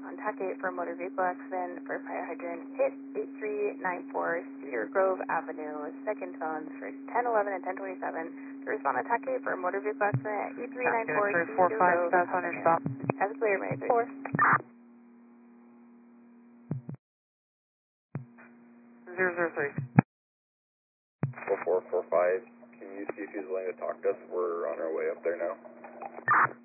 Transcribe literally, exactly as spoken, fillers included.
On TAC eight for motor vehicle accident for fire hydrant hit eight three nine four Cedar Grove Avenue, second tones for ten eleven and ten twenty-seven. To respond on TAC eight for motor vehicle accident at eight three nine four Cedar Grove Avenue. As clear, May three. Four. Zero zero three. Four four four five. Can you see if he's willing to talk to us? We're on our way up there now.